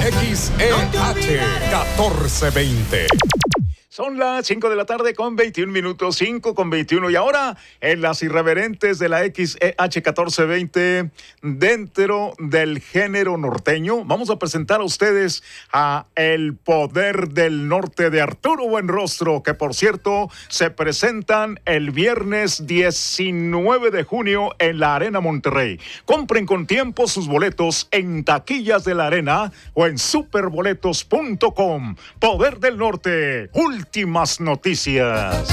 XEH 1420. Son las 5 de la tarde con 21 minutos, 5 con 21. Y ahora, en las irreverentes de la XEH 1420, dentro del género norteño, vamos a presentar a ustedes a El Poder del Norte de Arturo Buenrostro, que por cierto, se presentan el viernes 19 de junio en la Arena Monterrey. Compren con tiempo sus boletos en taquillas de la Arena o en superboletos.com. Poder del Norte, últimas noticias.